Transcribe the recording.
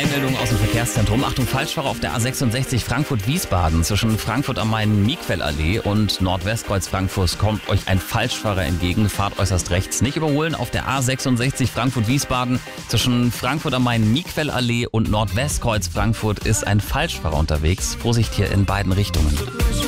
Meldung aus dem Verkehrszentrum. Achtung, Falschfahrer auf der A66 Frankfurt-Wiesbaden. Zwischen Frankfurt am Main-Miquel-Allee und Nordwestkreuz Frankfurt kommt euch ein Falschfahrer entgegen. Fahrt äußerst rechts. Nicht überholen auf der A66 Frankfurt-Wiesbaden. Zwischen Frankfurt am Main-Miquel-Allee und Nordwestkreuz Frankfurt ist ein Falschfahrer unterwegs. Vorsicht hier in beiden Richtungen.